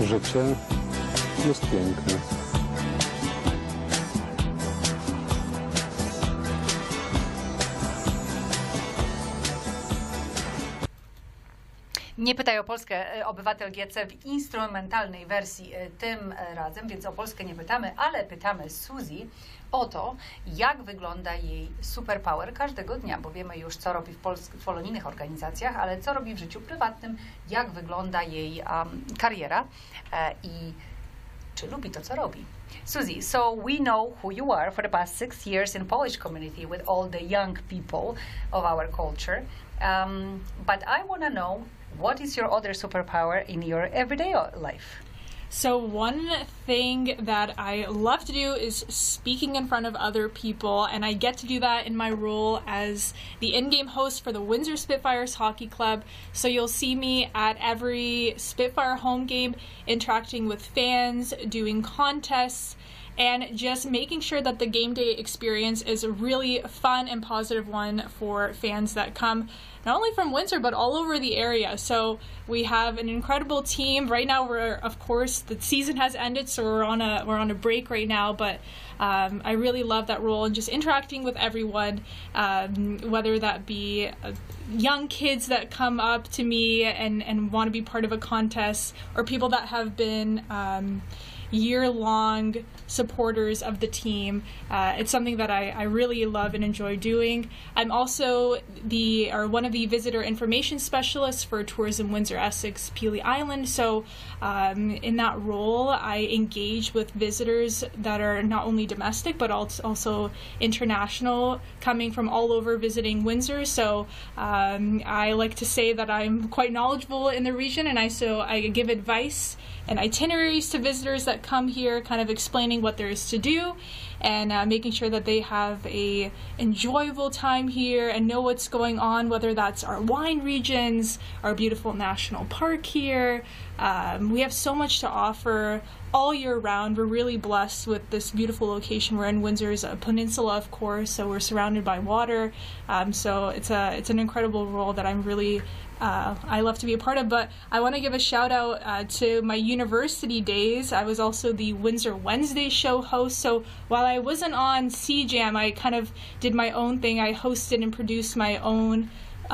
Życie jest piękne. Nie pytaj o Polskę, obywatel GC w instrumentalnej wersji tym razem, więc o Polskę nie pytamy, ale pytamy Suzy o to, jak wygląda jej superpower każdego dnia, bo wiemy już, co robi w polonijnych organizacjach, ale co robi w życiu prywatnym, jak wygląda jej kariera i czy lubi to, co robi. Suzy, so we know who you are for the past 6 years in Polish community with all the young people of our culture, but I want to know, what is your other superpower in your everyday life? So one thing that I love to do is speaking in front of other people, and I get to do that in my role as the in-game host for the Windsor Spitfires Hockey Club. So you'll see me at every Spitfire home game interacting with fans, doing contests, and just making sure that the game day experience is a really fun and positive one for fans that come not only from Windsor but all over the area. So we have an incredible team. Right now of course the season has ended, so we're on a break right now, but I really love that role and just interacting with everyone, whether that be young kids that come up to me and want to be part of a contest, or people that have been year-long supporters of the team. It's something that I really love and enjoy doing. I'm also one of the visitor information specialists for Tourism Windsor Essex Peely Island. So in that role, I engage with visitors that are not only domestic but also international, coming from all over visiting Windsor. So I like to say that I'm quite knowledgeable in the region, and I give advice and itineraries to visitors that come here, kind of explaining what there is to do and making sure that they have a enjoyable time here and know what's going on, whether that's our wine regions, our beautiful national park here. We have so much to offer all year round. We're really blessed with this beautiful location. We're in Windsor's a peninsula, of course, so we're surrounded by water. So it's an incredible role that I'm really I love to be a part of. But I want to give a shout out to my university days. I was also the Windsor Wednesday show host. So while I wasn't on CJAM, I kind of did my own thing. I hosted and produced my own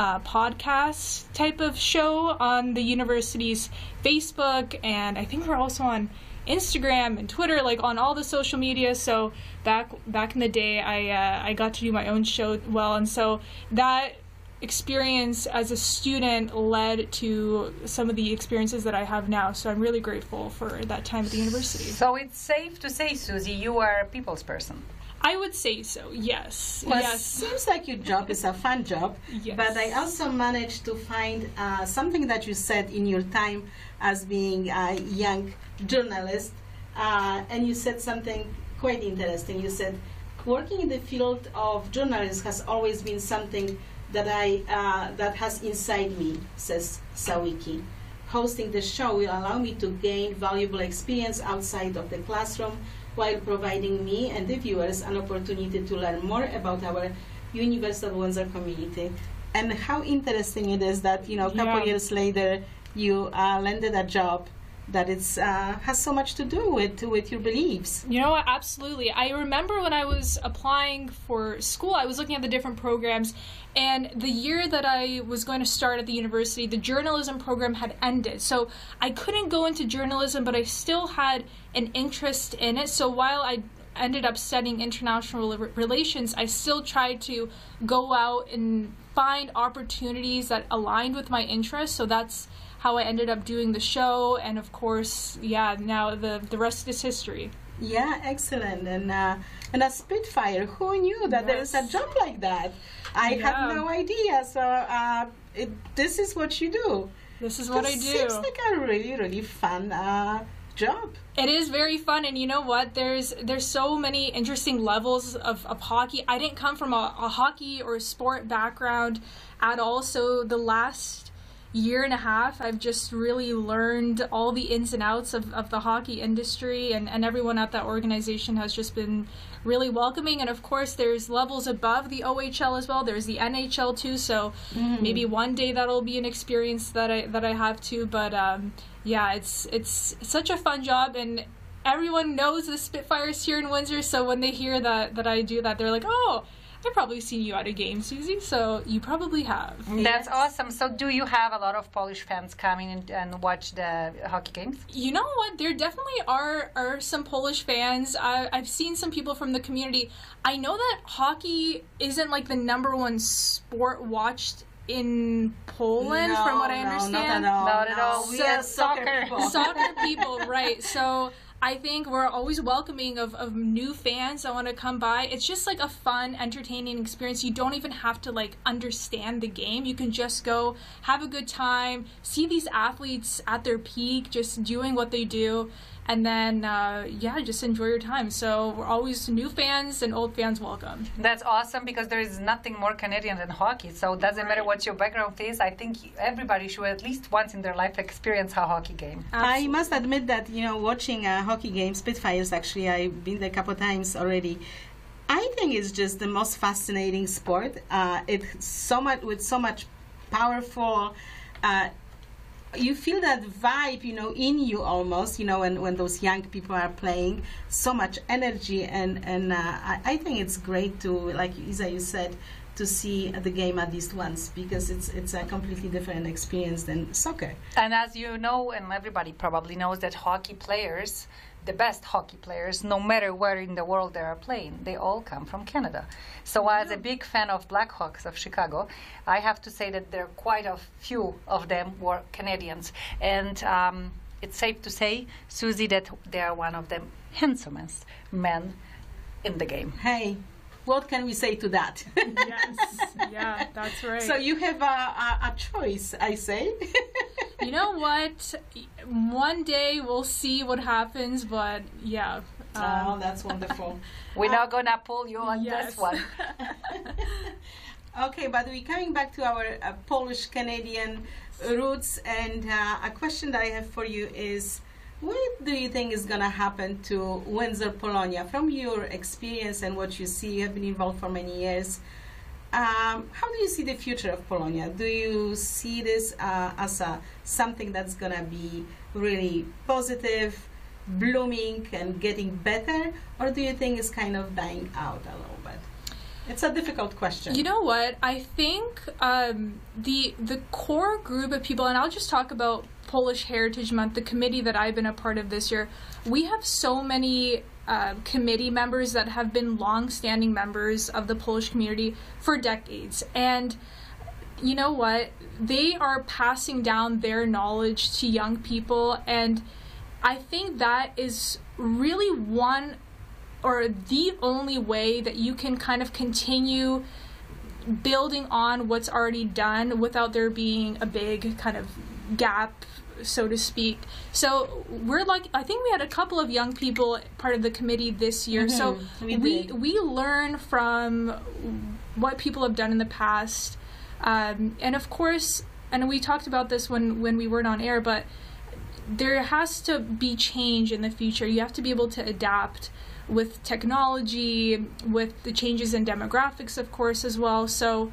podcast type of show on the university's Facebook, and I think we're also on Instagram and Twitter, like on all the social media. So back in the day, I got to do my own show well, and so that experience as a student led to some of the experiences that I have now. So I'm really grateful for that time at the university. So it's safe to say, Suzy, you are a people's person. I would say so, yes. Well, yes. It seems like your job is a fun job, yes. But I also managed to find something that you said in your time as being a young journalist, and you said something quite interesting. You said, working in the field of journalism has always been something that that has inside me, says Sawicki. Hosting the show will allow me to gain valuable experience outside of the classroom, while providing me and the viewers an opportunity to learn more about our University of Windsor community. And how interesting it is that, a couple years later, you landed a job that has so much to do with your beliefs. Absolutely. I remember when I was applying for school, I was looking at the different programs, and the year that I was going to start at the university, the journalism program had ended. So I couldn't go into journalism, but I still had an interest in it. So while I ended up studying international relations, I still tried to go out and find opportunities that aligned with my interests. So that's how I ended up doing the show, and of course, now the rest is history. Yeah, excellent. And a Spitfire, who knew that there is a job like that? I had no idea. So this is what you do. This is what I do. Seems like a really, really fun job. It is very fun, and you know what? There's so many interesting levels of hockey. I didn't come from a hockey or sport background at all, so the last year and a half, I've just really learned all the ins and outs of the hockey industry, and everyone at that organization has just been really welcoming. And of course, there's levels above the OHL as well. There's the NHL too, so maybe one day that'll be an experience that I have too. But yeah, it's such a fun job, and everyone knows the Spitfires here in Windsor, so when they hear that I do that, they're like, oh, I've probably seen you at a game, Susie, so you probably have. That's awesome. So do you have a lot of Polish fans coming and watch the hockey games? You know what? There definitely are some Polish fans. I've seen some people from the community. I know that hockey isn't like the number one sport watched in Poland, from what I understand. Not at all. We are soccer people. Soccer people, right. So I think we're always welcoming of new fans that want to come by. It's just like a fun, entertaining experience. You don't even have to like understand the game. You can just go have a good time, see these athletes at their peak, just doing what they do, and then just enjoy your time. So we're always new fans and old fans welcome. That's awesome, because there is nothing more Canadian than hockey. So it doesn't matter what your background is. I think everybody should at least once in their life experience a hockey game. Absolutely. I must admit that, watching a hockey game, Spitfires, actually, I've been there a couple of times already. I think it's just the most fascinating sport. It's so much, with so much powerful, you feel that vibe, in you almost, when those young people are playing, so much energy, and I think it's great to, like Isa, you said, to see the game at least once, because it's a completely different experience than soccer. And as you know, and everybody probably knows, that hockey players, the best hockey players, no matter where in the world they are playing, they all come from Canada. So as a big fan of Blackhawks of Chicago, I have to say that there are quite a few of them were Canadians. And it's safe to say, Susie, that they are one of the handsomest men in the game. Hey, what can we say to that? Yes, yeah, that's right. So you have a choice, I say. You know what? One day we'll see what happens, but yeah. Oh, that's wonderful. We're not going to pull you on Yes. this one. Okay, but we're coming back to our Polish-Canadian roots, and a question that I have for you is, what do you think is going to happen to Windsor Polonia? From your experience and what you see, you have been involved for many years. How do you see the future of Polonia? Do you see this as something that's going to be really positive, blooming, and getting better? Or do you think it's kind of dying out a little bit? It's a difficult question. You know what? I think the core group of people, and I'll just talk about Polish Heritage Month, the committee that I've been a part of this year. We have so many committee members that have been long-standing members of the Polish community for decades. And you know what? They are passing down their knowledge to young people, and I think that is really one or the only way that you can kind of continue building on what's already done without there being a big kind of gap, so to speak. So we're like, I think we had a couple of young people part of the committee this year. So we learn from what people have done in the past. And of course, and we talked about this when we weren't on air, but there has to be change in the future. You have to be able to adapt with technology, with the changes in demographics, of course, as well. So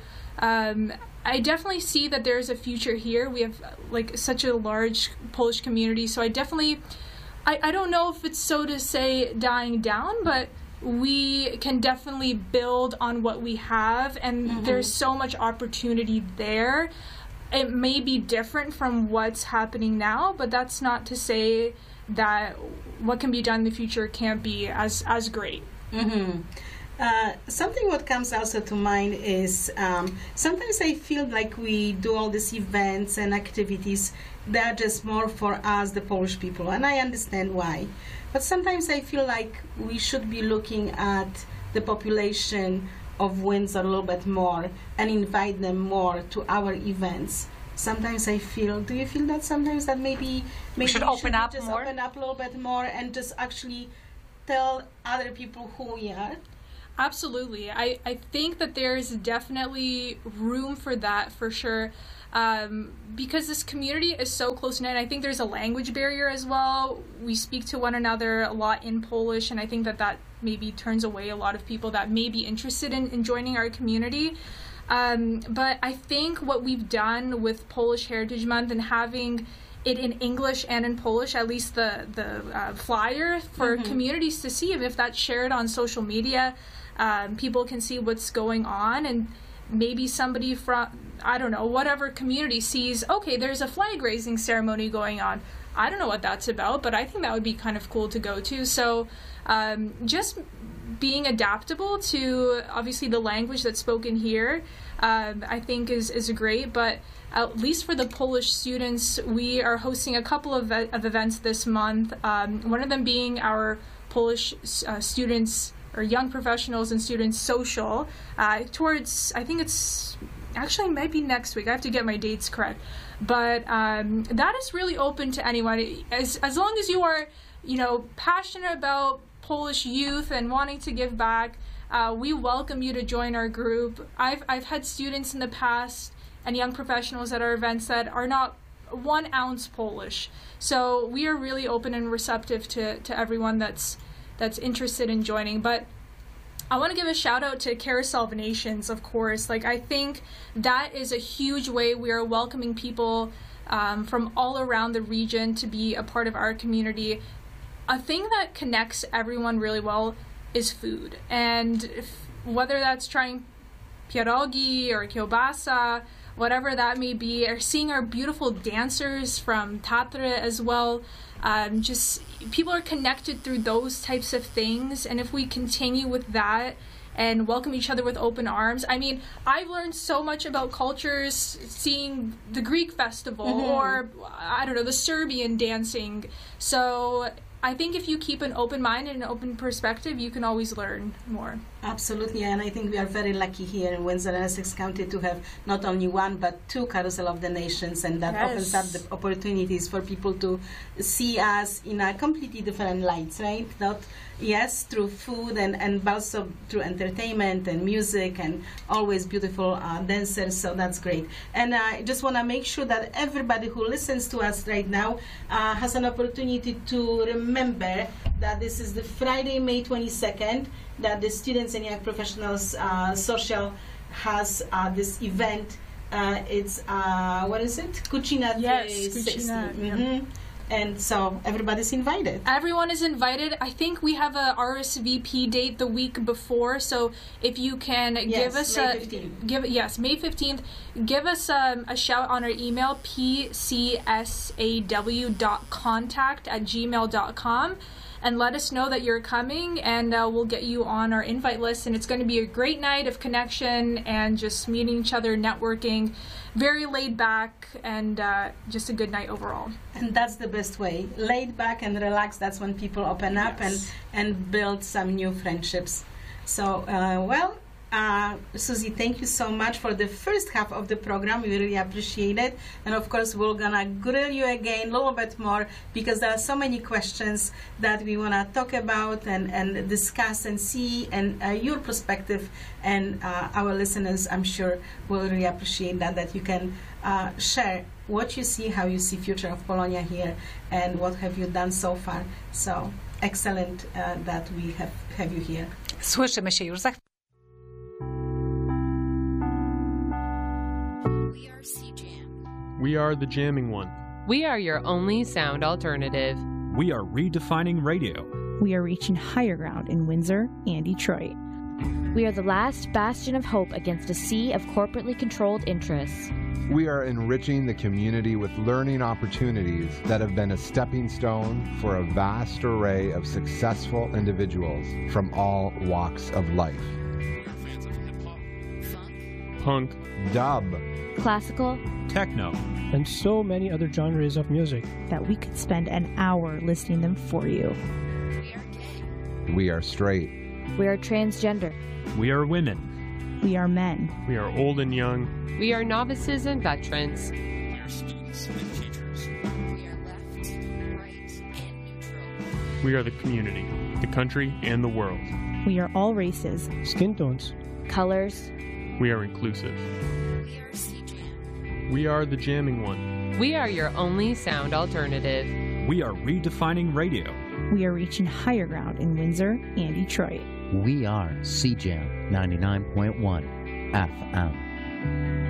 I definitely see that there's a future here. We have like such a large Polish community, so I don't know if it's, so to say, dying down, but we can definitely build on what we have, and there's so much opportunity there. It may be different from what's happening now, but that's not to say that what can be done in the future can't be as great. Something what comes also to mind is sometimes I feel like we do all these events and activities that are just more for us, the Polish people, and I understand why. But sometimes I feel like we should be looking at the population of Windsor a little bit more and invite them more to our events. Sometimes I feel, do you feel that sometimes that maybe we should open up just more? Open up a little bit more and just actually tell other people who we are? Absolutely. I think that there's definitely room for that, for sure. because this community is so close-knit. I think there's a language barrier as well. We speak to one another a lot in Polish, and I think that maybe turns away a lot of people that may be interested in joining our community. But I think what we've done with Polish Heritage Month and having it in English and in Polish, at least the flyer for communities to see, if that's shared on social media, people can see what's going on, and maybe somebody from, I don't know, whatever community sees, okay, there's a flag raising ceremony going on. I don't know what that's about, but I think that would be kind of cool to go to. So just being adaptable to, obviously, the language that's spoken here, I think is great. But at least for the Polish students, we are hosting a couple of events this month, one of them being our Polish students or young professionals and students social towards, I think it's actually might be next week. I have to get my dates correct. But that is really open to anyone. As long as you are, passionate about Polish youth and wanting to give back, we welcome you to join our group. I've had students in the past and young professionals at our events that are not 1 ounce Polish. So we are really open and receptive to everyone that's interested in joining. But I want to give a shout out to Carousel of Nations, of course. I think that is a huge way we are welcoming people from all around the region to be a part of our community. A thing that connects everyone really well is food. And whether that's trying pierogi or kielbasa, whatever that may be, or seeing our beautiful dancers from Tatry as well, just people are connected through those types of things. And if we continue with that and welcome each other with open arms, I mean, I've learned so much about cultures seeing the Greek festival or, I don't know, the Serbian dancing. So I think if you keep an open mind and an open perspective, you can always learn more. Absolutely, and I think we are very lucky here in Windsor and Essex County to have not only one but 2 Carousel of the Nations, and that opens up the opportunities for people to see us in a completely different lights, right? Not through food and also through entertainment and music and always beautiful dancers, so that's great. And I just want to make sure that everybody who listens to us right now has an opportunity to remember that this is the Friday, May 22nd, that the Students and Young Professionals Social has this event. It's, what is it? Cucina 360. And so everybody's invited. Everyone is invited. I think we have a RSVP date the week before, so if you can give us May 15th. May 15th, give us a shout on our email, pcsaw.contact@gmail.com, and let us know that you're coming, and we'll get you on our invite list. And it's going to be a great night of connection and just meeting each other, networking, very laid back, and just a good night overall. And that's the best way. Laid back and relaxed, that's when people open up and build some new friendships. So, Susie, thank you so much for the first half of the program. We really appreciate it. And of course, we're going to grill you again a little bit more because there are so many questions that we want to talk about and discuss and see, and your perspective. And our listeners, I'm sure, will really appreciate that you can share what you see, how you see future of Polonia here, and what have you done so far. So excellent that we have you here. Słyszymy się już za chwilę. We are the jamming one. We are your only sound alternative. We are redefining radio. We are reaching higher ground in Windsor and Detroit. We are the last bastion of hope against a sea of corporately controlled interests. We are enriching the community with learning opportunities that have been a stepping stone for a vast array of successful individuals from all walks of life. We are fans of hip-hop, funk, punk, dub, classical, techno, and so many other genres of music that we could spend an hour listing them for you. We are gay. We are straight. We are transgender. We are women. We are men. We are old and young. We are novices and veterans. We are students and teachers. We are left, right, and neutral. We are the community, the country, and the world. We are all races, skin tones, colors. We are inclusive. We are CJAM. We are the jamming one. We are your only sound alternative. We are redefining radio. We are reaching higher ground in Windsor and Detroit. We are CJAM 99.1 FM.